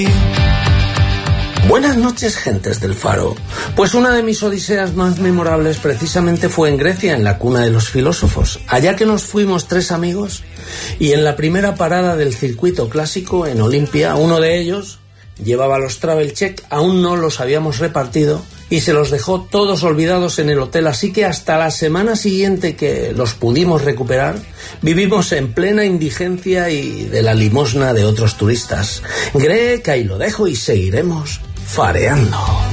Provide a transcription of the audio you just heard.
Buenas noches, gentes del Faro. Pues una de mis odiseas más memorables precisamente fue en Grecia, en la cuna de los filósofos. Allá que nos fuimos 3 amigos y en la primera parada del circuito clásico, en Olimpia, uno de ellos llevaba los travel check, aún no los habíamos repartido y se los dejó todos olvidados en el hotel, así que hasta la semana siguiente que los pudimos recuperar, vivimos en plena indigencia y de la limosna de otros turistas. Greca, y lo dejo y seguiremos fareando.